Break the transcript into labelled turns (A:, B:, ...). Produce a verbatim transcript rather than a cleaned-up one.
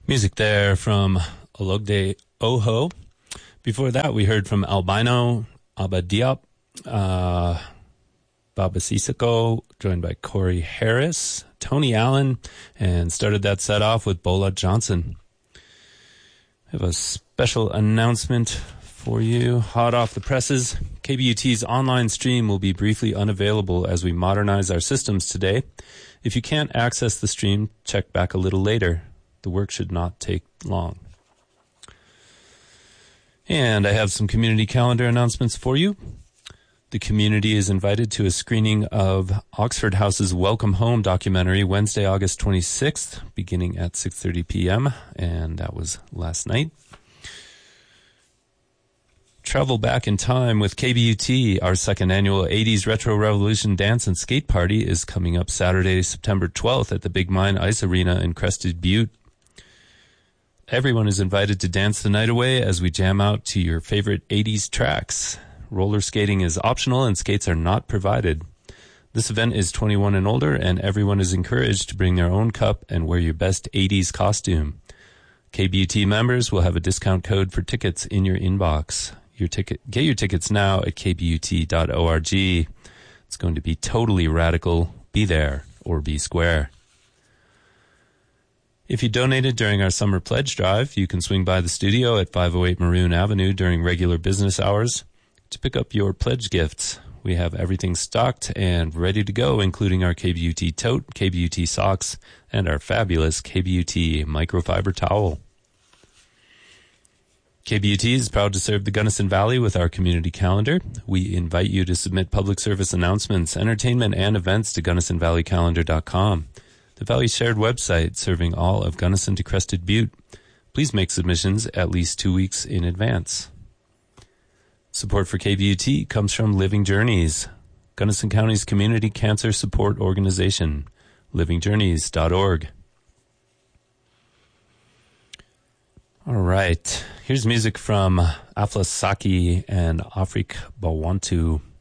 A: Music there from Ologde Oho. Before that, we heard from Albino Abadiop, uh, Baba Sissoko, joined by Corey Harris, Tony Allen, and started that set off with Bola Johnson. I have a special announcement for you, hot off the presses. K B U T's online stream will be briefly unavailable as we modernize our systems today. If you can't access the stream, check back a little later. The work should not take long. And I have some community calendar announcements for you. The community is invited to a screening of Oxford House's Welcome Home documentary Wednesday, August twenty-sixth, beginning at six thirty p.m., and that was last night. Travel back in time with K B U T. Our second annual eighties Retro Revolution Dance and Skate Party is coming up Saturday, September twelfth at the Big Mine Ice Arena in Crested Butte. Everyone is invited to dance the night away as we jam out to your favorite eighties tracks. Roller skating is optional and skates are not provided. This event is twenty-one and older, and everyone is encouraged to bring their own cup and wear your best eighties costume. K B U T members will have a discount code for tickets in your inbox. Your ticket, get your tickets now at k b u t dot org. It's going to be totally radical. Be there or be square. If you donated during our summer pledge drive, you can swing by the studio at five oh eight Maroon Avenue during regular business hours to pick up your pledge gifts. We have everything stocked and ready to go, including our K B U T tote, K B U T socks, and our fabulous K B U T microfiber towel. K B U T is proud to serve the Gunnison Valley with our community calendar. We invite you to submit public service announcements, entertainment, and events to gunnison valley calendar dot com. The Valley's shared website serving all of Gunnison to Crested Butte. Please make submissions at least two weeks in advance. Support for K B U T comes from Living Journeys, Gunnison County's community cancer support organization, living journeys dot org. All right, here's music from Afla Saki and Afrik Bawantu.